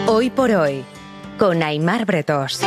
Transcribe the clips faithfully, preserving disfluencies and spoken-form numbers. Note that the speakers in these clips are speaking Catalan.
Hoy por hoy, con Aimar Bretós.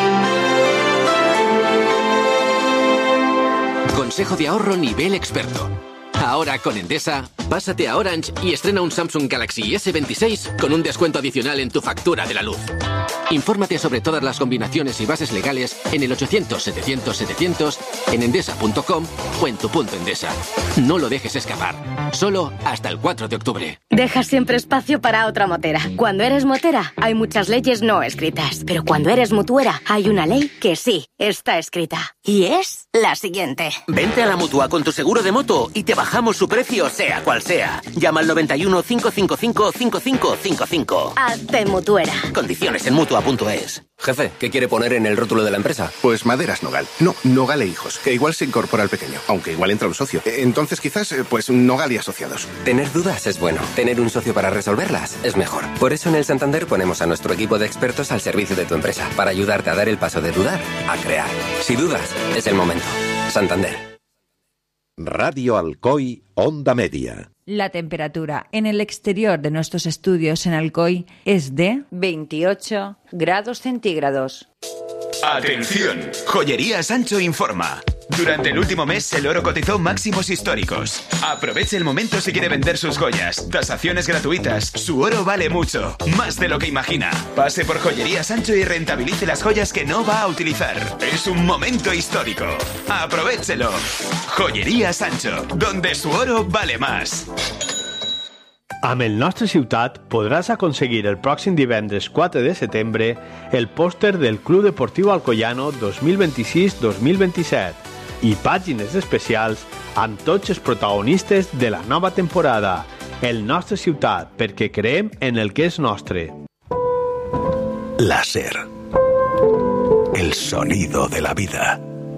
Consejo de ahorro nivel experto. Ahora con Endesa, pásate a Orange y estrena un Samsung Galaxy ese veintiséis con un descuento adicional en tu factura de la luz. Infórmate sobre todas las combinaciones y bases legales en el ochocientos setecientos setecientos, en endesa punto com o en tu punto Endesa. No lo dejes escapar. Solo hasta el cuatro de octubre. Deja siempre espacio para otra motera. Cuando eres motera, hay muchas leyes no escritas. Pero cuando eres mutuera, hay una ley que sí está escrita. Y es la siguiente. Vente a la Mutua con tu seguro de moto y te bajamos su precio, sea cual sea. Llama al noventa y uno, cinco cinco cinco, cinco cinco cinco cinco. Hazte mutuera. Condiciones en mutua punto es. Jefe, ¿qué quiere poner en el rótulo de la empresa? Pues Maderas Nogal. No, Nogal e Hijos, que igual se incorpora al pequeño, aunque igual entra un socio. Entonces quizás, pues Nogal y Asociados. Tener dudas es bueno. Tener un socio para resolverlas es mejor. Por eso en el Santander ponemos a nuestro equipo de expertos al servicio de tu empresa, para ayudarte a dar el paso de dudar a crear. Si dudas, es el momento. Santander. Radio Alcoy, Onda Media. La temperatura en el exterior de nuestros estudios en Alcoy es de veintiocho grados centígrados. Atención, Joyería Sancho informa. Durante el último mes el oro cotizó máximos históricos. Aproveche el momento si quiere vender sus joyas. Tasaciones gratuitas. Su oro vale mucho, más de lo que imagina. Pase por Joyería Sancho y rentabilice las joyas que no va a utilizar. Es un momento histórico. Aprovéchelo. Joyería Sancho, donde su oro vale más. Amb el Nostra Ciutat podràs aconseguir el pròxim divendres quatre de setembre el pòster del Club Deportiu Alcoyano dos mil vint-i-sis dos mil vint-i-set i pàgines especials amb tots els protagonistes de la nova temporada. El Nostra Ciutat, perquè creem en el que és nostre. Láser. El sonido de la vida.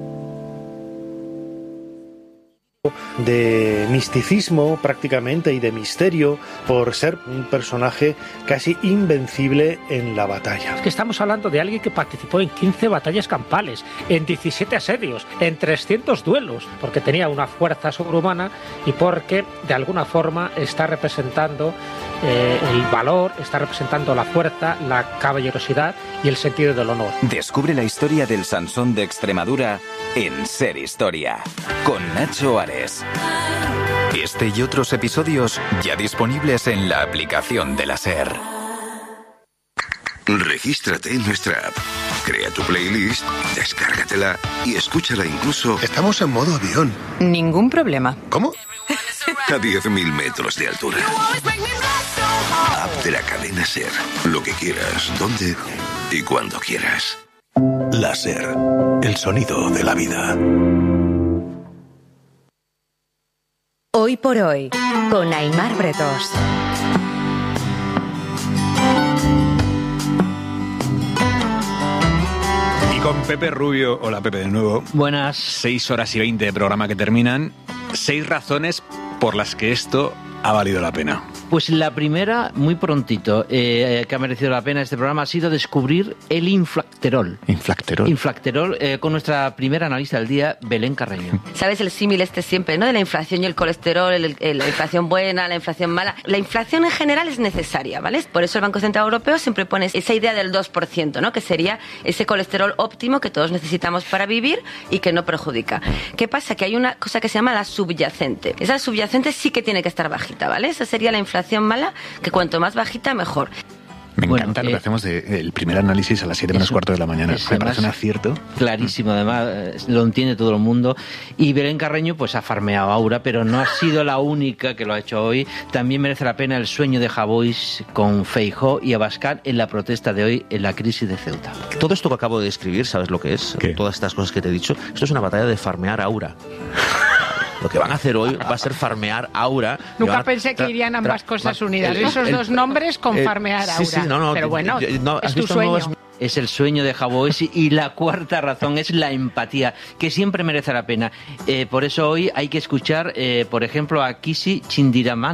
De misticismo prácticamente y de misterio por ser un personaje casi invencible en la batalla. Es que estamos hablando de alguien que participó en quince batallas campales, en diecisiete asedios, en trescientos duelos, porque tenía una fuerza sobrehumana y porque de alguna forma está representando eh, el valor, está representando la fuerza, la caballerosidad y el sentido del honor. Descubre la historia del Sansón de Extremadura en Ser Historia, con Nacho Ares. Este y otros episodios ya disponibles en la aplicación de la SER. Regístrate en nuestra app, crea tu playlist, descárgatela y escúchala incluso... Estamos en modo avión. Ningún problema. ¿Cómo? A diez mil metros de altura. App de la cadena SER. Lo que quieras, donde y cuando quieras. La SER, el sonido de la vida. Hoy por hoy, con Aimar Bretós. Y con Pepe Rubio. Hola, Pepe, de nuevo. Buenas. Seis horas y veinte de programa que terminan. Seis razones por las que esto ha valido la pena. Pues la primera, muy prontito, eh, que ha merecido la pena este programa, ha sido descubrir el inflacterol. Inflacterol. Inflacterol, eh, con nuestra primera analista del día, Belén Carreño. ¿Sabes el símil este siempre, no? De la inflación y el colesterol, el, el, la inflación buena, la inflación mala. La inflación en general es necesaria, ¿vale? Por eso el Banco Central Europeo siempre pone esa idea del dos por ciento, ¿no? Que sería ese colesterol óptimo que todos necesitamos para vivir y que no perjudica. ¿Qué pasa? Que hay una cosa que se llama la subyacente. Esa subyacente sí que tiene que estar bajita, ¿vale? Esa sería la inflación mala, que cuanto más bajita, mejor. Me Bueno, encanta lo eh, que hacemos del primer análisis a las siete menos cuarto de la mañana. Me parece un acierto. Clarísimo, además, eh, lo entiende todo el mundo. Y Belén Carreño pues ha farmeado a Aura, pero no ha sido la única que lo ha hecho hoy. También merece la pena el sueño de Javois con Feijóo y Abascal en la protesta de hoy en la crisis de Ceuta. Todo esto que acabo de describir, ¿sabes lo que es? ¿Qué? Todas estas cosas que te he dicho, esto es una batalla de farmear a Aura. Lo que van a hacer hoy va a ser farmear Aura. Nunca a, pensé que irían ambas cosas unidas. El, Esos el, dos nombres con el, farmear Aura. Sí, sí, no, no, pero bueno, yo, no, es tu sueño. Nuevas... Es el sueño de Javois. Y la cuarta razón es la empatía, que siempre merece la pena. Eh, por eso hoy hay que escuchar, eh, por ejemplo, a Kishi Chindiramani,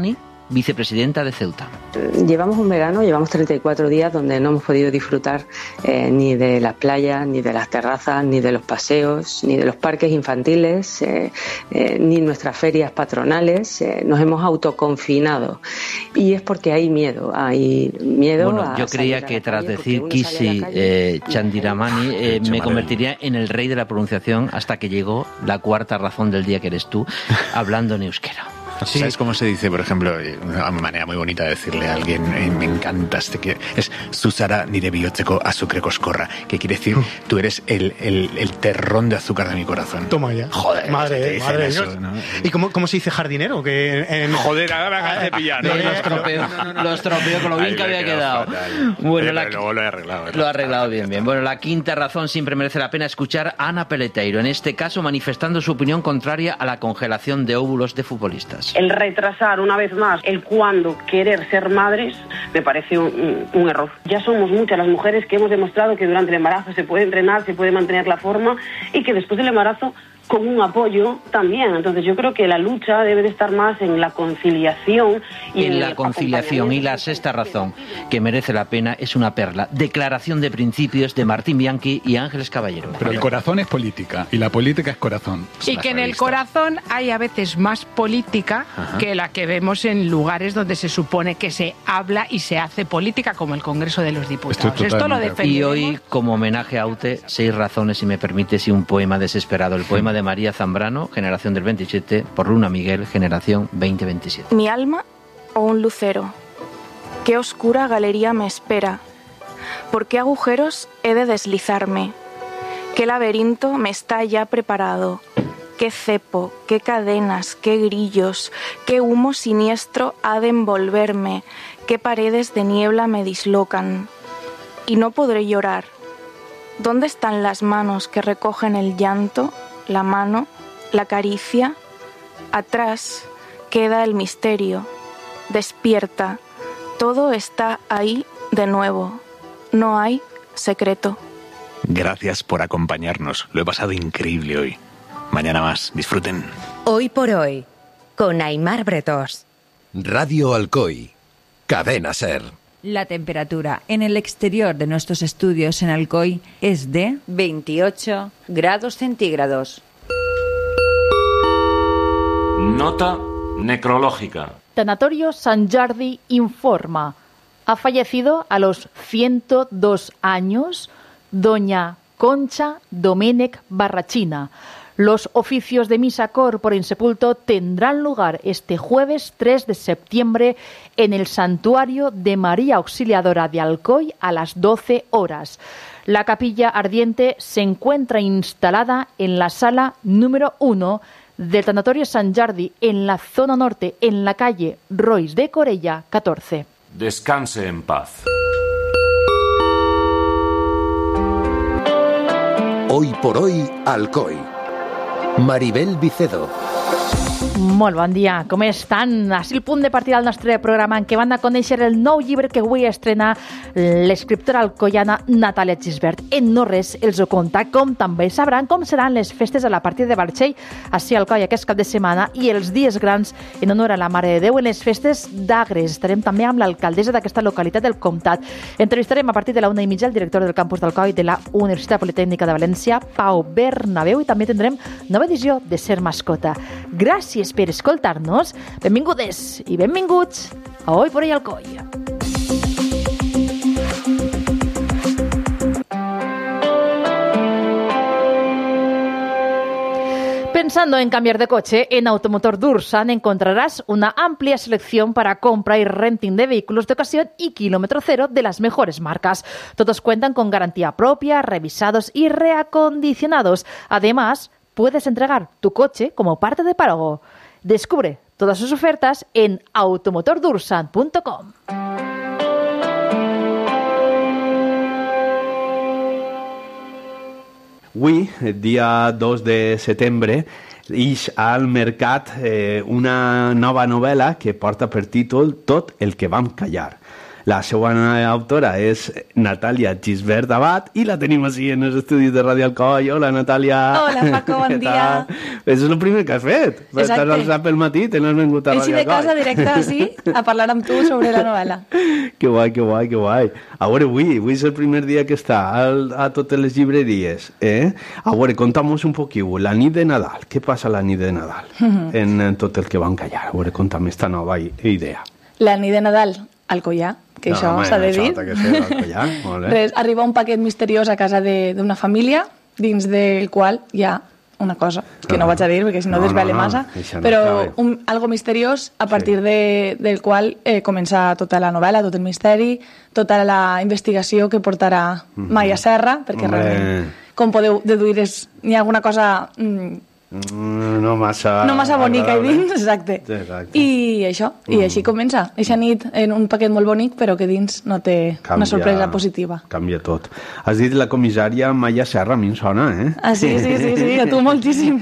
vicepresidenta de Ceuta. Llevamos un verano, llevamos treinta y cuatro días donde no hemos podido disfrutar eh, ni de las playas, ni de las terrazas, ni de los paseos, ni de los parques infantiles, eh, eh, ni nuestras ferias patronales. Eh, nos hemos autoconfinado y es porque hay miedo, hay miedo Bueno, a yo creía que tras decir Kisi eh, Chandiramani eh, me convertiría en el rey de la pronunciación hasta que llegó la cuarta razón del día, que eres tú, hablando en euskera. Sí. ¿Sabes cómo se dice, por ejemplo, una manera muy bonita de decirle a alguien, eh, me encanta este que es Susara nire bihotzeko azukre koskorra, que quiere decir, tú eres el, el, el terrón de azúcar de mi corazón. Toma ya. Joder, madre, madre eso, Dios. ¿no? ¿Y cómo, cómo se dice jardinero? Que en... Joder, ahora me acabas de pillar. No, lo estropeo, lo estropeo con lo bien Ahí que me había he quedado quedado. fatal. Bueno, Pero la... luego lo he arreglado. ¿verdad? Lo ha arreglado bien, bien. Bueno, la quinta razón siempre merece la pena escuchar a Ana Peleteiro, en este caso manifestando su opinión contraria a la congelación de óvulos de futbolistas. El retrasar una vez más el cuándo querer ser madres me parece un, un error. Ya somos muchas las mujeres que hemos demostrado que durante el embarazo se puede entrenar, se puede mantener la forma y que después del embarazo con un apoyo también. Entonces yo creo que la lucha debe de estar más en la conciliación y en, en la el conciliación. Y la sexta razón que merece la pena es una perla: declaración de principios de Martín Bianchi y Ángeles Caballero. Pero el corazón es política y la política es corazón. Y que en el corazón hay a veces más política Ajá. que la que vemos en lugares donde se supone que se habla y se hace política, como el Congreso de los Diputados. Esto lo defendemos. Y hoy, como homenaje a Aute, seis razones, si me permites, y un poema desesperado. El poema de María Zambrano, generación del veintisiete, por Luna Miguel, generación veinte veintisiete. Mi alma o un lucero. Qué oscura galería me espera. ¿Por qué agujeros he de deslizarme? ¿Qué laberinto me está ya preparado? ¿Qué cepo, qué cadenas, qué grillos, qué humo siniestro ha de envolverme? ¿Qué paredes de niebla me dislocan? Y no podré llorar. ¿Dónde están las manos que recogen el llanto, la mano, la caricia? Atrás queda el misterio. Despierta. Todo está ahí de nuevo. No hay secreto. Gracias por acompañarnos. Lo he pasado increíble hoy. Mañana más. Disfruten. Hoy por hoy, con Aimar Bretos. Radio Alcoy. Cadena Ser. La temperatura en el exterior de nuestros estudios en Alcoy es de veintiocho grados centígrados. Nota necrológica. Tanatorio Sant Jordi informa. Ha fallecido a los ciento dos años doña Concha Domènech Barrachina. Los oficios de misa corpore insepulto tendrán lugar este jueves tres de septiembre en el Santuario de María Auxiliadora de Alcoy a las doce horas. La capilla ardiente se encuentra instalada en la sala número uno del Tanatorio Sant Jordi, en la zona norte, en la calle Rois de Corella catorce. Descanse en paz. Hoy por hoy, Alcoy. Maribel Vicedo. Molt bon dia, com estan? Així el punt de partida del nostre programa en què van a conèixer el nou llibre que avui estrena l'escriptora alcoiana Natàlia Gisbert. En no res els ho conta, com també sabran com seran les festes a la partida de Barxell, així al Alcoi aquest cap de setmana, i els dies grans en honor a la Mare de Déu en les festes d'Agres. Estarem també amb l'alcaldessa d'aquesta localitat del Comtat. Entrevistarem a partir de la una i mitja el director del campus d'Alcoi de la Universitat Politècnica de València, Pau Bernabéu, i també tindrem nova edició de Ser Mascota. Gràcies per escoltar-nos. Benvingudes i benvinguts a Hoy por Hoy Alcoy. Pensando en cambiar de coche, en Automotor Dursan encontrarás una amplia selección para compra y renting de vehículos de ocasión y kilómetro cero de las mejores marcas. Todos cuentan con garantía propia, revisados y reacondicionados. Además, puedes entregar tu coche como parte de pago. Descubre todas sus ofertas en automotor dursan punto com. Avui, el dia dos de setembre, ix al mercat eh, una nova novel·la que porta per títol Tot el que vam callar. La seva autora és Natàlia Gisbert Abad i la tenim així en els estudis de Ràdio Alcoi. Hola, Natàlia. Hola, Paco, bon dia. És el primer que has fet. Exacte. Estàs al rap pel matí, te n'has vengut a Ràdio Alcoi. Així de casa, directe, sí, a parlar amb tu sobre la novel·la. Que guai, que guai, que guai. A veure, avui, avui és el primer dia que està al, a totes les llibreries. Eh? A veure, conta'm un poquiu, la nit de Nadal. Què passa la nit de Nadal? Mhm. En, en tot el que van callar. A veure, conta'm esta nova idea. La nit de Nadal, al Collar, que No, això home, s'ha de això dir. té que ser al Collar, molt bé. Res, arriba un paquet misteriós a casa de- d'una família, dins del qual hi ha una cosa, que no vaig a dir perquè si no No, desvele no, no, massa, això no però sabe. un, algo misteriós a partir de, del qual eh, comença tota la novel·la, tot el misteri, tota la investigació que portarà Mhm. Maia Serra, perquè Hombre. realment, com podeu deduir, és, hi ha alguna cosa mm, Mm, no massa... no massa bonica i dins, exacte. Exacte. I això, i Mm. així comença. Eixa nit en un paquet molt bonic, però que dins no té Canvia- una sorpresa positiva. Canvia tot. Has dit la comissària Maia Serra, a mi em sona, eh? Ah, sí, sí, sí, sí, a tu moltíssim.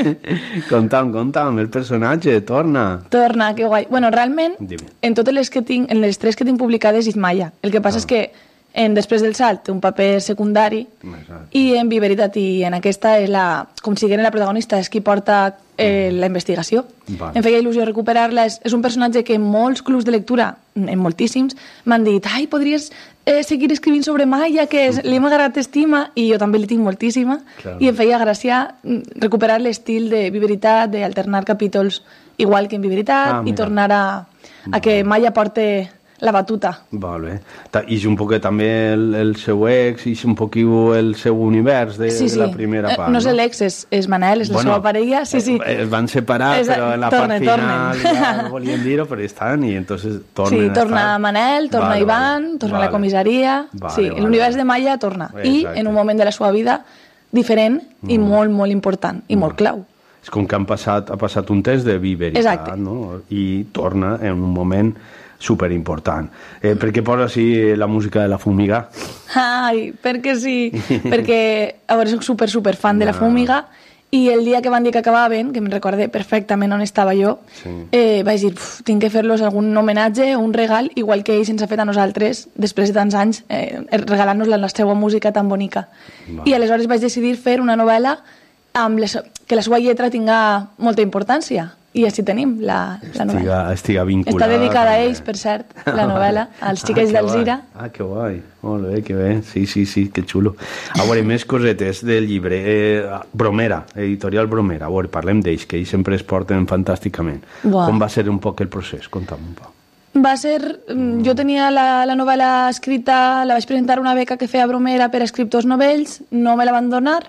Conta'm, conta'm, el personatge, torna. Torna, que guai. Bueno, realment, Dime. en totes les que tinc, en les tres que tinc publicades és Maia. El que passa Ah. és que en Després del salt té un paper secundari i en Viveritat i en aquesta és la, com si era la protagonista, és qui porta eh, la investigació. Vale. Em feia il·lusió recuperar-la. És, és un personatge que en molts clubs de lectura, en moltíssims, m'han dit ai, podries eh, seguir escrivint sobre Maia, que és, li hem agarrat estima, i jo també li tinc moltíssima, Claro. i em feia gràcia mm, recuperar l'estil de Viveritat, d'alternar capítols igual que en Viveritat, Ah, i mira. tornar a, a que Maia porte la batuta. Vale. Ta- I és un poquet també el, el seu ex, i és un poquiu el seu univers de, Sí, sí. de la primera Eh, part, no és l'ex, és, és Manel, és la Bueno, seva parella. Sí, sí. Eh, Es van separar, Esa- però en la tornen, part final tornen. ja no volien dir-ho, però estan, i entonces tornen Sí, a torna estar. Manel, torna Vale, Ivan, vale. torna Vale. la comissaria. Vale, sí, vale, l'univers de Maia torna. I Exacte. en un moment de la seva vida diferent i Mm. molt, molt important i molt clau. És com que han passat, ha passat un test de viveritat, Exacte. no? I torna en un moment superimportant. Eh, per què posa així la música de la Fúmiga? Ai, perquè sí, perquè a veure, soc super, super fan de la Fúmiga i el dia que van dir que acabaven, que me'n recordé perfectament on estava jo, Sí. eh, vaig dir, "Uf, tinc que fer-los algun homenatge o un regal, igual que ells ens ha fet a nosaltres, després de tants anys, eh, regalant-nos la, la seva música tan bonica. Va. I aleshores vaig decidir fer una novel·la amb les, que la seva lletra tinga molta importància. I així tenim la, la novel·la. Estiga, estiga vinculada. Està dedicada a també. ells, per cert, la novel·la, als xiquets que d'Alzira. guai. Ah, que guai. Molt bé, que bé. Sí, sí, sí, que xulo. A veure, més cosetes del llibre. Eh, Bromera, editorial Bromera. A veure, parlem d'ells, que ells sempre es porten fantàsticament. Buah. Com va ser un poc el procés? Conta'm un poc. Va ser... mm, Jo tenia la, la novel·la escrita, la vaig presentar a una beca que feia Bromera per a escriptors novells, no me la van donar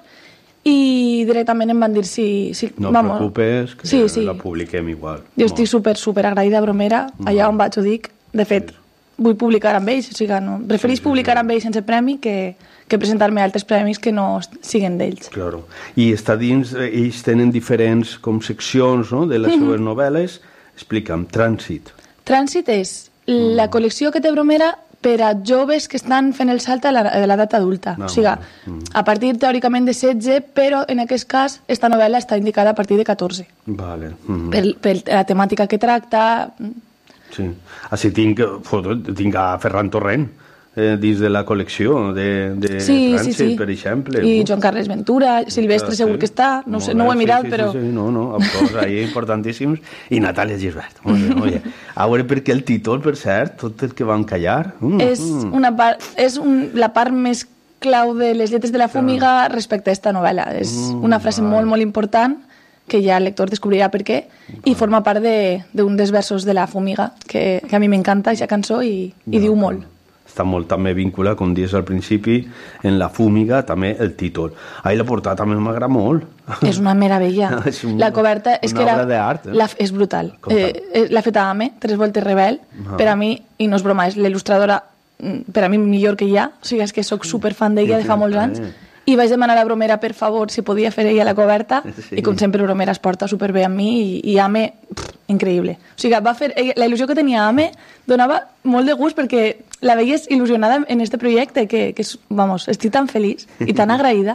i directament em van dir si... si No et vamos. preocupes, que Sí, sí. la publiquem igual. Jo estic super, super agraïda a Bromera, allà on vaig ho dic. De fet, vull publicar amb ells, o sigui, no, preferís publicar amb ells sense premi que, que presentar-me a altres premis que no siguen d'ells. Claro. I està dins, eh, ells tenen diferents com seccions, no?, de les Mhm. seves novel·les. Explica'm, Trànsit. Trànsit és Mm. la col·lecció que té Bromera per a joves que estan fent el salt a la- a l'edat adulta. Ah, o sigui, a partir teòricament de setze, però en aquest cas esta novel·la està indicada a partir de catorze. Vale. Mhm. Per, per la temàtica que tracta. Sí. Així tinc, foto, tinc a Ferran Torrent eh, dins de la col·lecció de, de Sí, sí, Trànsit, sí. per exemple. I Uf. Joan Carles Ventura, Silvestre Sí. segur que està, no, Molt sé, no ho he bé, mirat, sí, sí, però... Sí, sí, no, no, autors ahí importantíssims. I Natàlia Gisbert. Molt bé, molt bé. A veure, perquè el títol, per cert, tot el que van callar... Mm, És, mm. una part, és un, la part més clau de les lletres de la Fúmiga respecte a esta novel·la. És Mm, una frase molt, molt important que ja el lector descobrirà per què i forma part de- d'un de, dels versos de la Fúmiga que, que a mi m'encanta, aquesta cançó, i, i diu molt. Està molt també vinculat, com dius al principi, en la Fúmiga, també el títol. Ahí la portada també m'agrada molt. És una meravella. És un- La coberta és una que era, obra d'art, eh? la, és brutal. Com tal. Eh, eh, L'ha fet a Ame, Tres voltes rebel. Ah. Per a mi, i no és broma, és l'il·lustradora mm, per a mi millor que hi ha. O sigui, és que sóc superfan d'ella de fa molts anys. I vaig demanar a Bromera, per favor, si podia fer ella la coberta, Sí. i com sempre Bromera es porta superbé amb mi, i, i Ame, pff, increïble. O sigui, va fer, ella- la il·lusió que tenia Ame donava molt de gust perquè la veies il·lusionada en este projecte, que, que és, vamos, estic tan feliç i tan agraïda.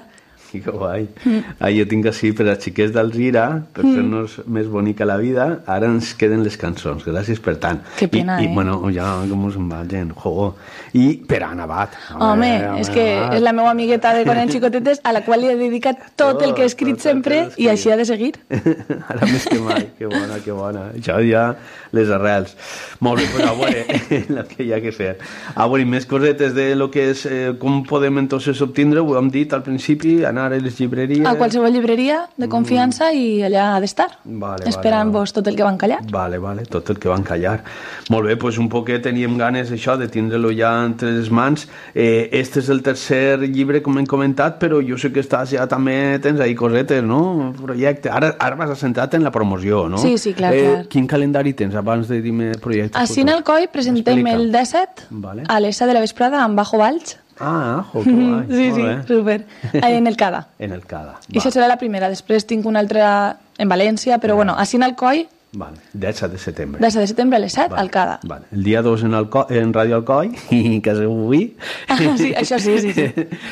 Que guai. Ah, jo tinc així per a xiquets d'Alzira, per Mm. fer-nos més bonica la vida, ara ens queden les cançons. Gràcies per tant. Que pena, I, eh? I, bueno, ja com us en vagin, jo. I per Anna Bat. Home, és que és la meva amigueta de quan eren xicotetes a la qual li he dedicat tot el que he escrit sempre i així ha de seguir. Ara més que mai. Que bona, que bona. Això ja les arrels. Molt bé, pues a veure el que hi ha que fer. A veure, més cosetes de lo que és eh, com podem entonces obtindre, ho hem dit al principi, anar a les llibreries... A qualsevol llibreria de confiança i allà ha d'estar, Vale, esperant-vos tot el que van callar. Vale, vale, tot el que van callar. Molt bé, doncs un poquet teníem ganes això de tindre-lo ja entre les mans. Eh, este és el tercer llibre, com hem comentat, però jo sé que estàs ja també, tens ahí cosetes, no? Projecte. Ara, ara vas centrat en la promoció, no? Sí, sí, clar, eh, clar. Quin calendari tens abans de dir-me projectes? Així en el C O I presentem Explica. el disset Vale. a les set de la vesprada amb Bajo Valls. Ah, jo, que guai. Sí, Molt sí, bé. super. En el CADA. En el CADA. I això serà la primera. Després tinc una altra en València, però bueno, així en el C O I, Vale, disset de setembre. disset de setembre a les set, al CADA. Vale. El dia dos en, Alco en Ràdio Alcoi, i que avui. Ah, sí, això sí, sí, sí.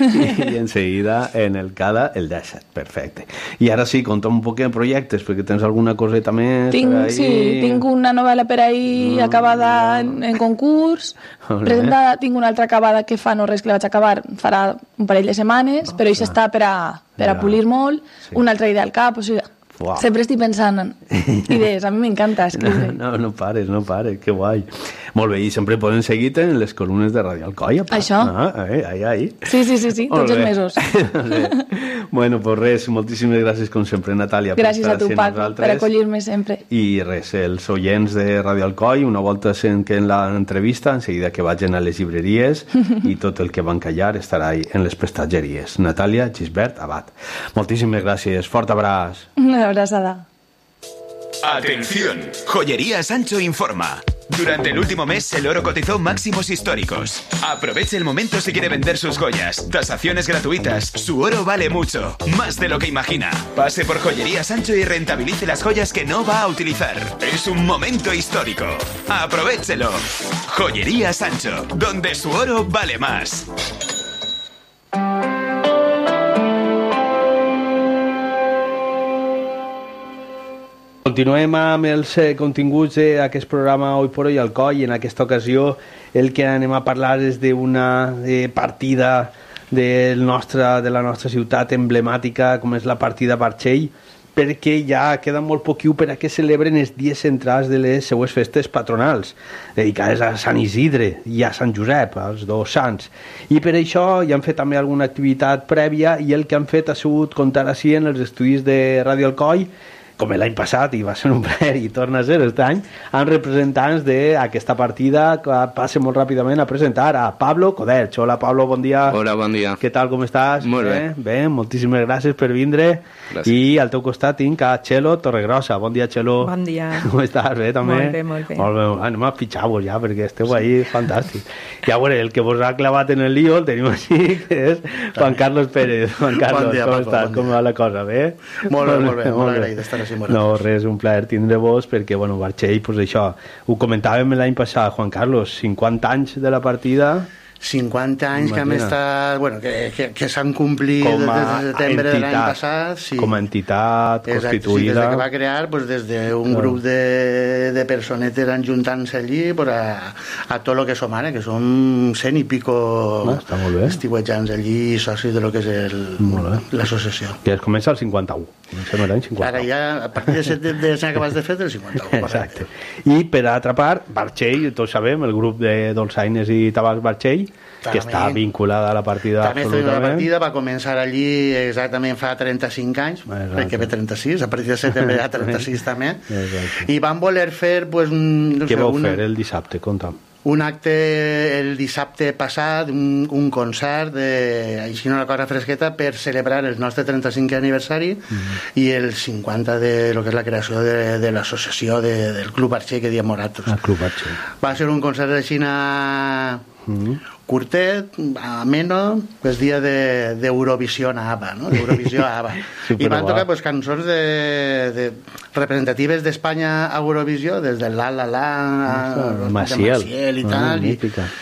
I en seguida en el CADA el disset, perfecte. I ara sí, conta'm un poc de projectes, perquè tens alguna coseta més Tinc, per ahí. sí, tinc una novel·la per ahir acabada en, en concurs, Molt bé. presentada, tinc una altra acabada que fa no res que la vaig acabar, farà un parell de setmanes, però això està per a, per a Ja. polir molt, una altra idea al cap, o sigui, Uau. sempre estic pensant en idees, a mi m'encanta escriure. No, no, no pares, no pares, que guai. Molt bé, i sempre poden seguir-te en les columnes de Ràdio Alcoi. a part. Això. Ah, eh, ahí, ahí. Sí, sí, sí, sí, Molt tots els bé. mesos. Bé. Bueno, pues res, moltíssimes gràcies com sempre, Natàlia. per Gràcies estar a tu, sent Paco, nosaltres. per acollir-me sempre. I res, els oients de Ràdio Alcoi, una volta sent que en l'entrevista, en seguida que vagin a les llibreries i tot el que van callar estarà ahí en les prestatgeries. Natàlia Gisbert Abad. Moltíssimes gràcies, fort abraç. Una abraçada. Atención, Joyería Sancho informa. Durante el último mes el oro cotizó máximos históricos. Aproveche el momento si quiere vender sus joyas. Tasaciones gratuitas. Su oro vale mucho, más de lo que imagina. Pase por Joyería Sancho y rentabilice las joyas que no va a utilizar. Es un momento histórico. Aprovéchelo. Joyería Sancho, donde su oro vale más. Continuem amb els eh, continguts d'aquest programa Hoy por Hoy Alcoi, i en aquesta ocasió el que anem a parlar és d'una eh, partida del nostre, de la nostra ciutat emblemàtica com és la partida Barxell, perquè ja queda molt poquiu per a que celebren els dies centrals de les seues festes patronals, dedicades a Sant Isidre i a Sant Josep, els dos sants. I per això ja han fet també alguna activitat prèvia, i el que han fet ha sigut comptar així en els estudis de Ràdio Alcoi, com l'any passat, i va ser un plaer i torna a ser aquest any, amb representants d'aquesta partida que passa molt ràpidament a presentar a Pablo Coderch. Hola Pablo, bon dia. Hola, bon dia. Què tal, com estàs? Molt bé. Eh? Bé, moltíssimes gràcies per vindre. Gràcies. I al teu costat tinc a Txelo Torregrossa. Bon dia, Txelo. Bon dia. Com estàs? Bé, també? Molt bé, molt bé. Molt bé. Anem a pitjar-vos ja, perquè esteu ahí fantàstics. I a veure, el que vos ha clavat en el lío el tenim així, que és Juan Carlos Pérez. Juan Carlos, Bon dia, com Paco, estàs? bon Com va la cosa? Bé? Molt bé, molt bé, molt agraït d'estar així amb No, res, un plaer tindre-vos, perquè, bueno, Barxell, pues això, ho comentàvem l'any passat, Juan Carlos, cinquanta anys de la partida... cinquanta anys que hem Imagina. estat, bueno, que, que, que s'han complit Com des a de setembre de l'any entitat, passat. Sí. com a entitat Exacte, constituïda. sí, des de que va crear, pues, des d'un Claro. grup de, de personetes enjuntant-se allí pues, a, a tot el que som ara, que som cent i pico Ah, està molt bé. estiuejants allí, socis de lo que és el- l'associació. Que es comença al cinquanta-u. Comencem l'any cinquanta-u. Ara ja, a partir de set de, de l'any que vas de fer, del cinquanta-u. Exacte. I per altra part, Barxell, tots sabem, el grup de dolçaines i tabacs Barxell, que Clarament. està vinculada a la partida També estem en la absolutament. partida, va començar allí exactament fa trenta-cinc anys, crec que ve trenta-sis, a partir de setembre ja trenta-sis també, Exacte. i van voler fer pues, un, no Què sé, vau una, fer el dissabte? Conta'm. un acte el dissabte passat, un, un concert, de, així una cosa fresqueta, per celebrar el nostre trenta-cinquè aniversari Mm-hmm. i el cinquanta de lo que és la creació de, de l'associació de, del Club Arxer que diem nosaltres. El Club Barxell. Va ser un concert de Xina Mm. curtet, ameno, pues dia de- d'Eurovisió a ABBA, no? D'Eurovisió a ABBA. I Superguai. van tocar pues, cançons de, de representatives d'Espanya a Eurovisió, des del La La La, a- de Maciel. Maciel i Ah, tal. I, mítica.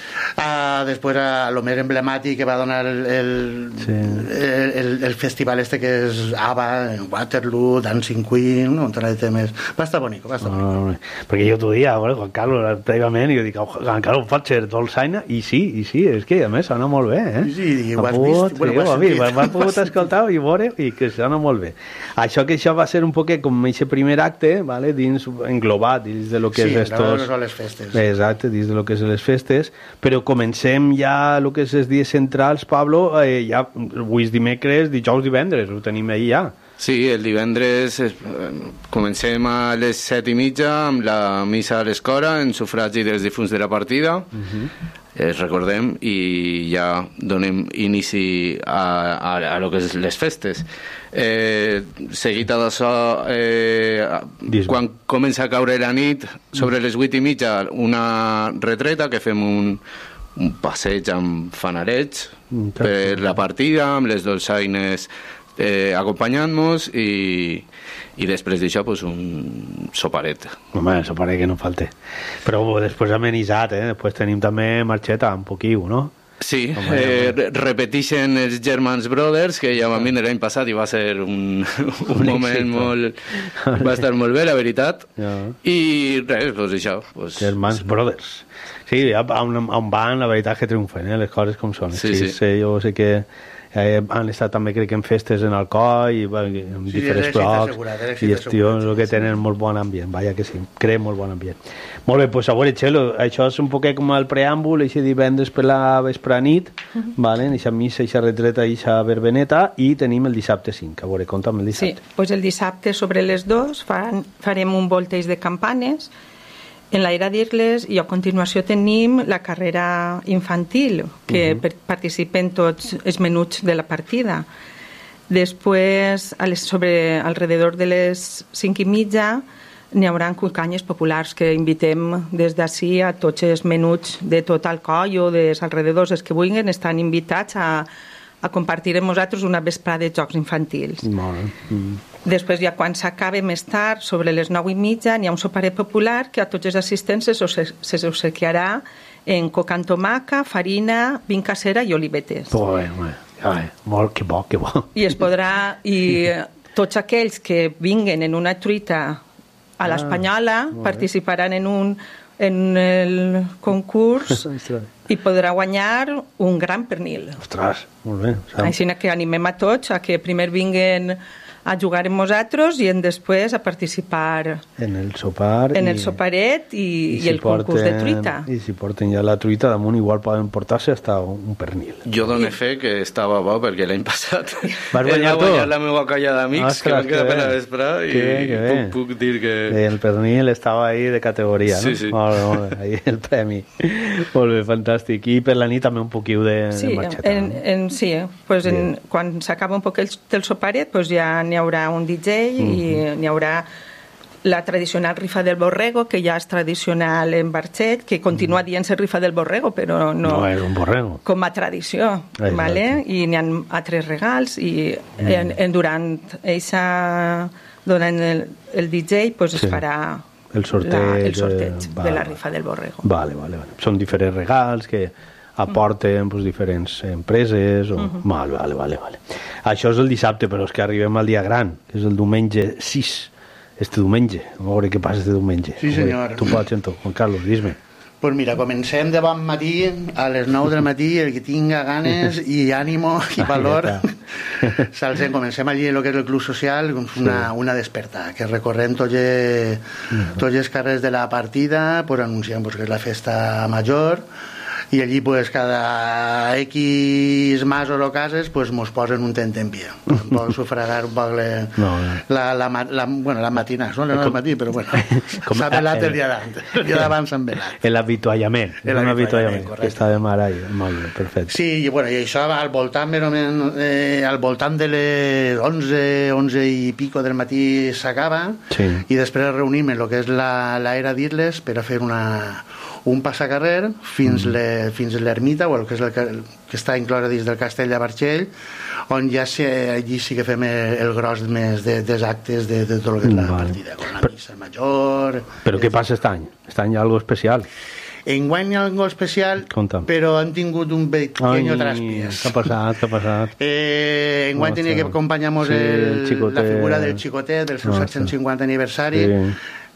a, després a lo més emblemàtic que va donar el, el, sí. el, el, el festival este que és ABBA, Waterloo, Dancing Queen, un munt de temes. Va estar bonic, va estar bonic. No, no, perquè jo t'ho dia, bueno, Juan Carlos, prèviament, i jo dic, oh, Juan Carlos pot ser dolçaina, i sí, i sí, és que a més sona molt bé, eh? Sí, i ho has vist, bueno, ho has sentit. Ho has pogut escoltar i veure, i que sona molt bé. Això que això va ser un poquet com aquest primer acte, vale, dins, englobat dins de lo que sí, és estos... Sí, les festes. Exacte, dins de lo que és les festes, però comencem ja el que és els dies centrals, Pablo, eh, ja avui és dimecres, dijous, divendres, ho tenim ahir ja. Sí, el divendres eh, comencem a les set i mitja amb la missa a l'escora en sufragi dels difunts de la partida. Uh-huh. eh, recordem, i ja donem inici a, a, a lo que és les festes. Eh, seguit d'això, eh, quan comença a caure la nit, sobre les vuit i mitja, una retreta que fem un, un passeig amb fanarets mm, per la partida, amb les dolçaines eh, acompanyant-nos, i, i després d'això pues, un soparet. Home, el soparet que no falte. Però després amenitzat, eh? Després tenim també marxeta, un poquiu, no? Sí, eh, repeteixen els Germans Brothers, que ja vam vindre l'any passat i va ser un, un moment molt... va estar molt bé, la veritat. Ja. I res, doncs això. Pues... Germans Brothers. Sí, on, on van, la veritat que triomfen, eh, les coses com són. Sí, sí. sí jo sé que eh, han estat també, crec que en festes en Alcoi, i bueno, en sí, diferents blocs, i els tios que tenen molt bon ambient, vaja que sí, creen molt bon ambient. Molt bé, doncs a veure, Txelo, això és un poquet com el preàmbul, això divendres per la vespre nit, uh-huh. vale? Eixa missa, eixa retreta, eixa verbeneta, i tenim el dissabte cinc. A veure, conta'm el dissabte. Sí, doncs el dissabte sobre les dos fan, farem un volteig de campanes en l'Era d'Irles, i a continuació tenim la carrera infantil, que uh-huh. participen tots els menuts de la partida. Després, a les, sobre alrededor de les cinc i mitja, n'hi haurà cucanyes populars que invitem des d'ací a tots els menuts de tot el coll o dels alrededors. Els que vulguin estan invitats a, a compartir amb nosaltres una vesprada de jocs infantils. Molt bé. Mm. Després, ja quan s'acabe més tard, sobre les nou i mitja, n'hi ha un soparet popular que a tots els assistents se s'obsequiarà en coca amb tomaca, farina, vin casera i olivetes. Molt bé, molt bé. Molt, que bo, que bo. I es podrà... I tots aquells que vinguen en una truita a l'espanyola ah, participaran en un en el concurs i podrà guanyar un gran pernil. Ostres, molt bé. Així que animem a tots a que primer vinguen a jugar amb nosaltres i en després a participar en el sopar en i, el soparet i, i, i el porten, concurs de truita. I si porten ja la truita damunt, igual poden portar-se hasta un pernil. Jo dono fe que estava bo, perquè l'any passat vas guanyar tu? Guanyar la meva colla d'amics, que van quedar per la vespre, i puc, puc dir que... El pernil estava ahí de categoria, sí, no? Sí, molt bé, molt bé, ahí el premi. Molt bé, fantàstic. I per la nit també un poquiu de, sí, de marxeta. En, en, sí, pues en, quan s'acaba un poc el, del soparet, pues ja n'hi haurà un D J uh-huh. i n'hi haurà la tradicional rifa del borrego, que ja és tradicional en Barxet, que continua uh-huh. dient-se rifa del borrego, però no, no és un borrego. Com a tradició, vale? I n'hi ha altres regals, i uh-huh. en, en durant eixa, durant el, el D J pues, sí. es farà el sorteig, la, el sorteig va, de la rifa del borrego. Vale, vale, vale. Són diferents regals que aporten pues, diferents empreses o... uh-huh. vale, vale, vale, vale. Això és el dissabte, però és que arribem al dia gran, que és el diumenge sis, este diumenge. A veure què passa este diumenge. Sí, senyor. Tu pots, Xento. Juan Carlos, dis-me. Pues mira, comencem de bon matí, a les nou del matí, el que tinga ganes i ànimo i valor. Salsem, comencem allí el que és el club social, una, una desperta, que recorrem tots tots els carrers de la partida, pues anunciem pues, que és la festa major, i allí pues, cada X masos o cases pues, mos posen un tent en pie, un poc sufragar un poc le, no, no. La, la, la, bueno, la matina, són les nou del matí, però bueno, s'ha velat el dia d'abans, el dia d'abans s'han velat. L'avituallament, un avituallament, que està de mar ahí, molt bé, perfecte. Sí, i, bueno, i això al voltant, més o menys, eh, al voltant de les onze, onze i pico del matí s'acaba, sí. I després reunim en el que és l'Era d'Irles per a fer una un passacarrer fins, mm. le, fins a l'ermita, o el que, és el que, que està inclòs dins del castell de Barxell, on ja sí, allí sí que fem el, el gros més de, dels actes de, de tot el que és la vale. Partida, con la missa major... Però què passa aquest any? Aquest any hi ha alguna especial? Enguany hi ha algo especial, Conta'm. però han tingut un pequeño traspiés. Què ha passat? Què ha passat? Eh, enguany Ostres. tenia que acompanyar-nos Sí, el, el xicotet. la figura del xicotet del seu Ostres. set-cents cinquanta aniversari, Sí.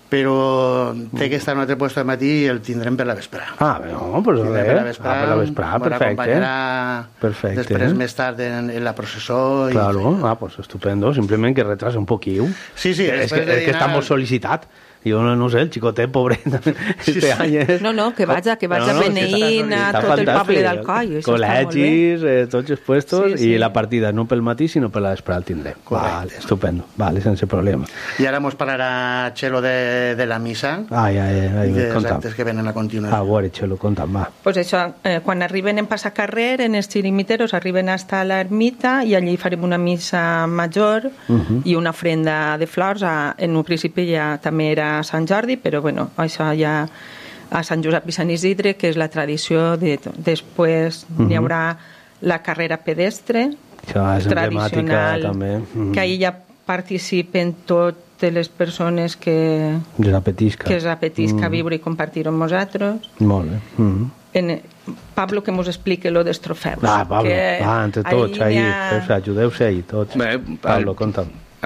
però té que estar en un altre puesto de matí i el tindrem per la vesprà. Ah, no, pues Tindrem res. per la vesprà, Ah, per la vesprà, ens perfecte. acompanyarà Perfecte. després més tard en, en la processó. Claro, ah, pues estupendo. Simplement que retrasa un poquiu. Sí, sí, És que, després de és que està dinar- molt sol·licitat. Jo no, no sé, el xicotet, pobret, este any és... No, no, que vaja, que vaja No, no, beneint a està tot el fantàstic. poble d'Alcoi. Això està molt bé. Col·legis, eh, tots els puestos, Sí, sí. i la partida no pel matí, sinó per la vesprà el tindrem. Vale, estupendo. Vale, sense problema. I ara mos parlarà Txelo de, de la missa Ai, ai, ai, i dels conta'm. actes que venen a continuació. A veure, Txelo, conta'm, va. Pues això, eh, quan arriben en passacarrer, en els xirimiteros, arriben hasta l'ermita i allí farem una missa major Mhm. i una ofrenda de flors. A, en un principi ja també era Sant Jordi, però bueno, això ja a Sant Josep i Sant Isidre, que és la tradició de... Després Mhm. hi haurà la carrera pedestre, Això és emblemàtica, tradicional, també. Mhm. que ahir ja participen totes les persones que, Que s'apetisca. que s'apetisca Mhm. viure i compartir amb nosaltres. Molt bé. Mhm. En, Pablo, que mos explique lo dels trofeus. Va, Pablo, que va, entre tots, ahí ahí, n'hi ha- o sea, ajudeu-se ahí, tots. Bé, Pablo, el- conta'm.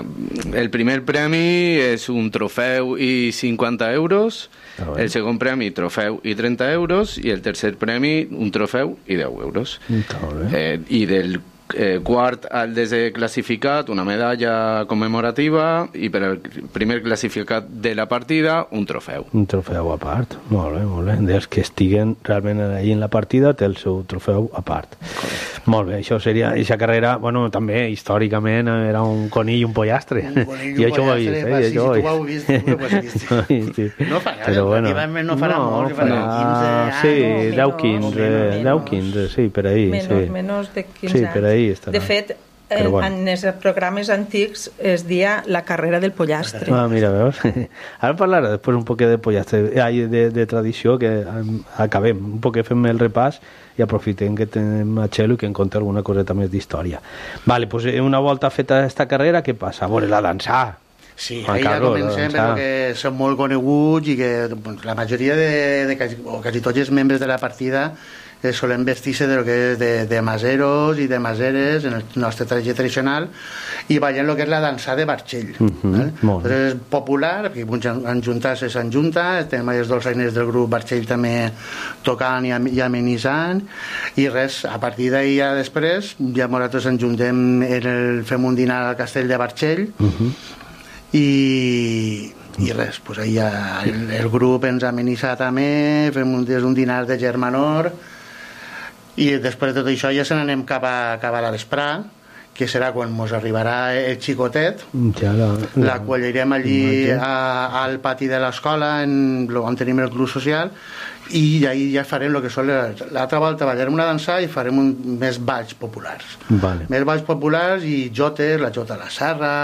El primer premi és un trofeu i cinquanta euros, el segon premi trofeu i trenta euros i el tercer premi un trofeu i deu euros. Eh, I del eh, quart al desè classificat una medalla commemorativa i per al primer classificat de la partida un trofeu. Un trofeu a part, molt bé, molt bé. Dels que estiguen realment ahí en la partida té el seu trofeu a part. Molt bé, això seria... Aquesta carrera, bueno, també històricament era un conill i un pollastre. Un conill i I un això ho he pollastre, vist, va, eh? sí, I això si ho tu ho he has vist, tu ho has vist. Ho he vist, sí. No farà, Però bueno, relativament no farà molt, farà quinze Sí, anys, deu, o quinze, menys. deu, quinze, sí, per ahí. Menos, sí. menos de quinze Sí, anys. per ahí estarà. De fet, eh, Però bueno. en els programes antics es dia la carrera del pollastre. Ah, mira, veus? Ara parlarà després un poquet de pollastre, ai, de, de tradició, que em, acabem, un poquet fem el repàs i aprofitem que tenim a Txelo i que en conta alguna coseta més d'història. Vale, pues una volta feta aquesta carrera, què passa? A veure, la dansar. Sí, Juan ahí ja Carlos, comencem la dansar. perquè són molt coneguts i que doncs, la majoria de, de quasi, o quasi tots els membres de la partida eh, solen vestir-se de lo que és de, de maseros i de maseres en el nostre trajet tradicional i ballen el que és la dansa de Barxell. Mhm, ¿vale? molt bé. Entonces, és popular, perquè en juntar-se se'n junta, tenim els dolçainers del grup Barxell també tocant i, am i amenitzant, i res, a partir d'ahir ja després, ja nosaltres ens juntem, en el, fem un dinar al castell de Barxell, Mhm. i, i res, pues ahí ja el, el grup ens amenitza també, fem un, un dinar de germanor i després de tot això ja se n'anem cap a, cap a la vesprà, que serà quan mos arribarà el xicotet, Ja la, l'acollirem allí a, al pati de l'escola en, on tenim el club social i ahí ja farem el que són les- l'altra volta ballarem una dansa i farem un, més balls populars Vale. més balls populars i jotes, la jota a la serra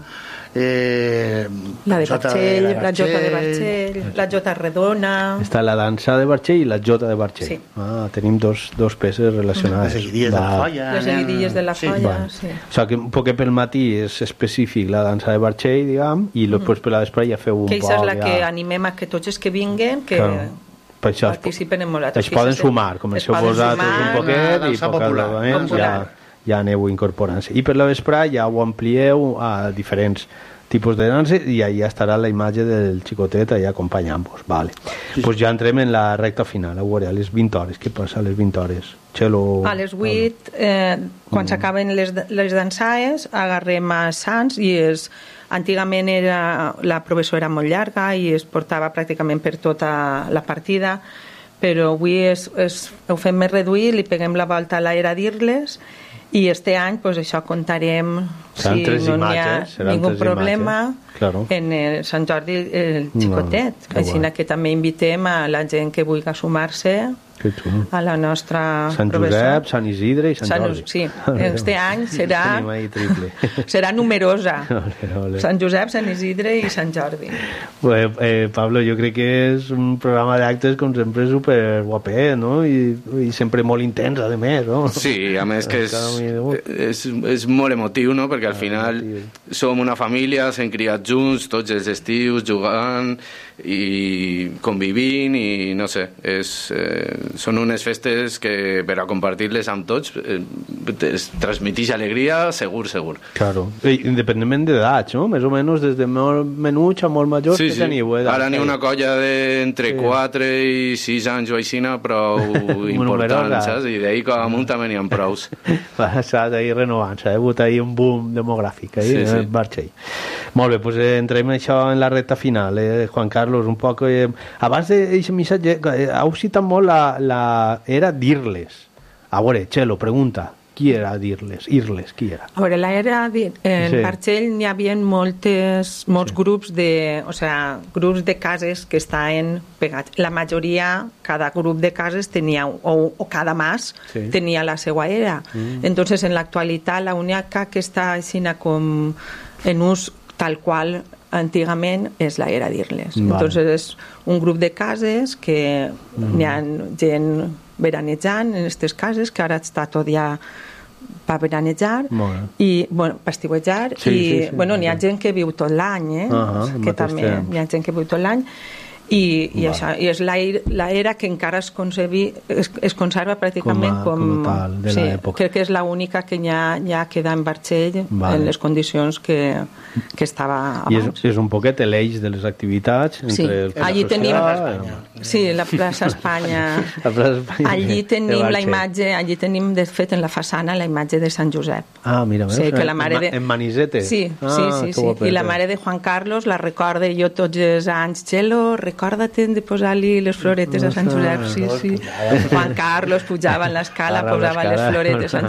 eh, La de jota Barxell, de la jota de Barxell, la jota redona... Està la dansa de Barxell i la jota de Barxell. Sí. Ah, tenim dos, dos peces relacionades. Les seguidilles de la folla. Les seguidilles de la Sí. folla, Vale. sí. O sigui que un poquet pel matí és específic la dansa de Barxell, diguem, i després per la vespre ja feu un Que poc... això és la ja... que animem a que tots els que vinguen que Claro. Per això es, participen en nosaltres. es poden sumar, comenceu vosaltres un poquet i dansa poc popular, aleshores ja, popular. ja aneu incorporant-se. I per la vespre ja ho amplieu a diferents tipus de dansa i allà estarà la imatge del xicotet allà acompanyant-vos. Vale. Pues ja entrem en la recta final, a veure, a les vint hores. Què passa a les vint hores? Txelo... A les vuit, eh, quan s'acaben les, les dansaes, agarrem a Sants i és, antigament era, la professora era molt llarga i es portava pràcticament per tota la partida, però avui és, és, ho fem més reduït, li peguem la volta a l'era d'Irles i este any pues, això contarem Seran si tres no n'hi ha imatges, seran ningú tres problema imatges, claro. en el Sant Jordi el xicotet. que Així guai. que també invitem a la gent que vulgui sumar-se Que xulo. a la nostra Sant professora. Josep, Sant Isidre i Sant, Sant- Jordi. sí, este any serà- Tenim ahí triple. Serà numerosa. Ole, ole. Sant Josep, Sant Isidre i Sant Jordi. Pues, eh, Pablo, jo crec que és un programa d'actes com sempre super guapet, no? I, i sempre molt intens, a més, no? Sí, a més que és, Cada minut. és, és molt emotiu, no? Perquè al final som una família, s'hem criat junts tots els estius, jugant, i convivint i no sé, és, eh, són unes festes que per a compartir-les amb tots eh, es transmitix alegria segur, segur. Claro, independentment d'edats, no? Més o menys des de molt menuts a molt majors sí, que sí. teniu. Eh, Ara n'hi ha una colla d'entre sí. quatre i sis anys o aixina, prou important, saps? I d'ahir com amunt també n'hi ha prous. Saps, ahir renovant, s'ha hagut ahir un boom demogràfic, ahir, sí, sí. Barxell. Molt bé, doncs eh, entrem en això en la recta final, eh, Juan Carlos, un poc... Eh, abans d'aquest missatge, eh, heu citat molt la, la era d'Irles. A veure, Txelo, pregunta, qui era d'Irles? Irles, qui era? A veure, la era en sí. Barxell n'hi havia moltes, molts sí. grups de, o sea, grups de cases que estaven pegats. La majoria, cada grup de cases tenia, o, o cada mas sí. tenia la seva era. Mm. Entonces, en l'actualitat, la única que està així com en ús tal qual antigament és la era d'Irles. Vale. Entonces és un grup de cases que mm. n'hi ha gent veranejant en aquestes cases, que ara està tot ja per veranejar i, bueno, per estiuejar sí, i, sí, sí, bueno, n'hi ha gent que viu tot l'any, eh? Uh-huh, que també n'hi ha gent que viu tot l'any i, i, això, i és l'era que encara es, concebi, es, es conserva pràcticament com, a, com, com tal de sí, l'època. Crec que és l'única que ja, ja queda en Barxell vale. En les condicions que, que estava abans. I és, és un poquet l'eix de les activitats entre sí. el allí tenim sí, la plaça Espanya, la plaça Espanya allí tenim la imatge, allí tenim de fet en la façana la imatge de Sant Josep. Ah, mira, sí, que la mare de... en Manizete. Sí, ah, sí, sí, sí. I la mare de Juan Carlos la recorde jo tots els anys, Txelo, recorda-te de posar-li les floretes a Sant Josep. Sí, sí. Juan Carlos pujava en l'escala, posava les floretes a Sant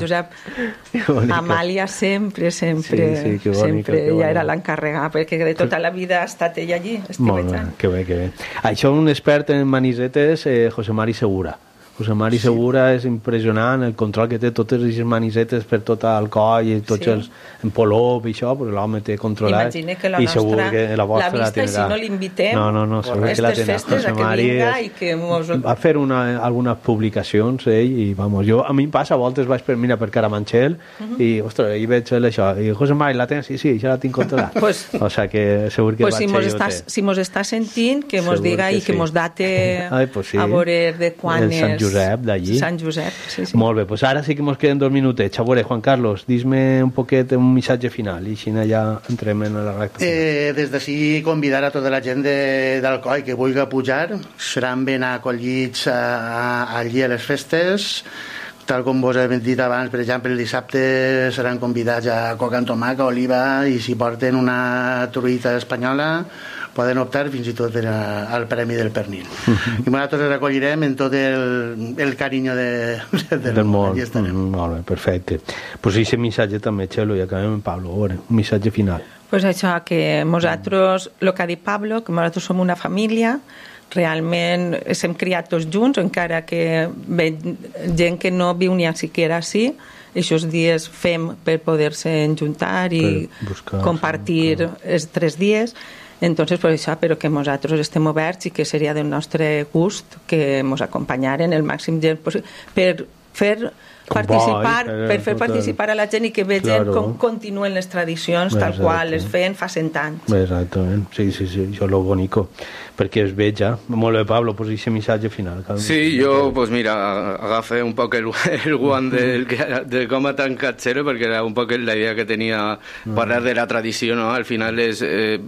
Josep. Amàlia sempre, sempre, sí, sí, sempre. Ella era l'encarregada, perquè de tota la vida ha estat ella allí. Molt bé, que bé, que bé. Això un expert en manisetes, eh, José Mari Segura. José Mari sí. Segura és impressionant el control que té totes les manisetes per tot el coll i tots sí. els en polop i això, perquè l'home té controlat. Imagina que la i nostra que la, la vista la i si no l'invitem no, no, no, segur que la tindrà. Festes a que vinga i que mos... va fer una, algunes publicacions ell i vamos, jo, a mi em passa a voltes vaig per, mira, per Carabanchel uh -huh. i ostres, hi veig això i José Mari la tens? Sí, sí, ja la tinc controlada. Pues, o sea que segur que pues si mos, estàs, si mos està sentint que mos diga que i que sí. mos date Ai, pues sí. a veure de quan és Josep d'allí. Sant Josep, sí, sí. Molt bé, doncs ara sí que ens queden dos minutets. A veure, Juan Carlos, dis-me un poquet un missatge final i així ja entrem en la recta. Eh, des d'ací convidar a tota la gent de, d'Alcoi que vulgui pujar, seran ben acollits a, a, allí a les festes. Tal com vos he dit abans, per exemple, el dissabte seran convidats a coca amb tomaca, oliva, i si porten una truita espanyola poden optar fins i tot per a, al Premi del Pernil. I nosaltres els acollirem en tot el, el carinyo de, de, del, del món. Mm, molt bé, perfecte. Pues aquest missatge també, Txelo, i acabem amb Pablo. Veure, un missatge final. Pues això, que nosaltres, el que ha dit Pablo, que nosaltres som una família, realment hem criat tots junts, encara que ve gent que no viu ni siquiera així, aquests dies fem per poder-se enjuntar i buscar, compartir sí, els tres dies. Entonces, pues això, però que nosaltres estem oberts i que seria del nostre gust que ens acompanyaren el màxim gent possible per fer participar, Vai, per fer participar a la gent i que vegin claro. Com continuen les tradicions tal Exacte. Qual les feien fa cent anys. Exactament, sí, sí, sí, això és lo bonico, perquè es veig ja. Molt bé, Pablo, pues aquest missatge final. Sí, jo, pues mira, agafe un poc el, el guant del, de com ha tancat Txelo, perquè era un poc la idea que tenia parlar de la tradició, no? Al final és... Eh,